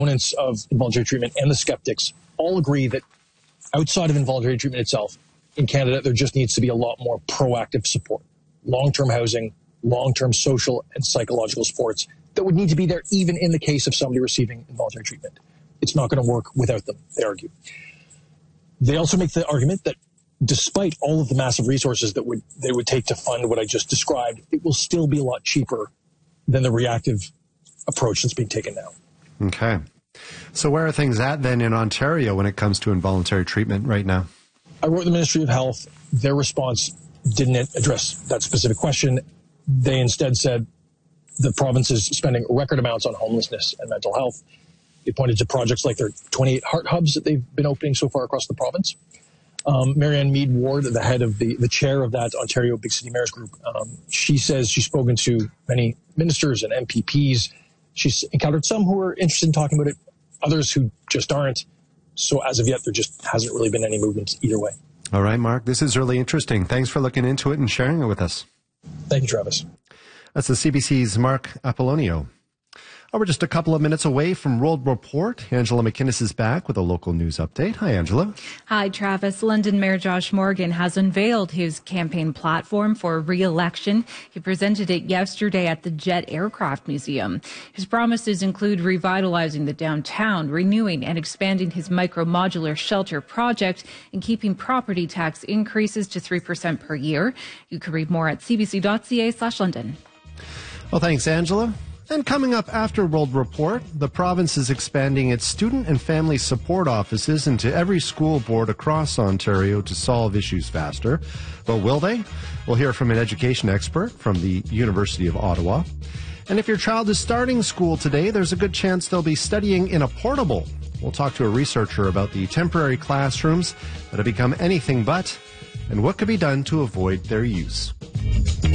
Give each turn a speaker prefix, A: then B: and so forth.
A: Opponents of involuntary treatment and the skeptics all agree that outside of involuntary treatment itself, in Canada, there just needs to be a lot more proactive support, long-term housing, long-term social and psychological supports that would need to be there even in the case of somebody receiving involuntary treatment. It's not going to work without them, they argue. They also make the argument that despite all of the massive resources that they would take to fund what I just described, it will still be a lot cheaper than the reactive approach that's being taken now.
B: Okay. So where are things at then in Ontario when it comes to involuntary treatment right now?
A: I wrote the Ministry of Health. Their response didn't address that specific question. They instead said the province is spending record amounts on homelessness and mental health. They pointed to projects like their 28 heart hubs that they've been opening so far across the province. Marianne Mead Ward, the head of the chair of that Ontario Big City Mayors Group, she says she's spoken to many ministers and MPPs. She's encountered some who are interested in talking about it, others who just aren't. So as of yet, there just hasn't really been any movement either way.
B: All right, Mark, this is really interesting. Thanks for looking into it and sharing it with us.
A: Thank you, Travis.
B: That's the CBC's Mark Apollonio. We're just a couple of minutes away from World Report. Angela McInnes is back with a local news update. Hi, Angela.
C: Hi, Travis. London Mayor Josh Morgan has unveiled his campaign platform for re-election. He presented it yesterday at the Jet Aircraft Museum. His promises include revitalizing the downtown, renewing and expanding his micro-modular shelter project, and keeping property tax increases to 3% per year. You can read more at cbc.ca/London.
B: Well, thanks, Angela. And coming up after World Report, the province is expanding its student and family support offices into every school board across Ontario to solve issues faster. But will they? We'll hear from an education expert from the University of Ottawa. And if your child is starting school today, there's a good chance they'll be studying in a portable. We'll talk to a researcher about the temporary classrooms that have become anything but, and what could be done to avoid their use.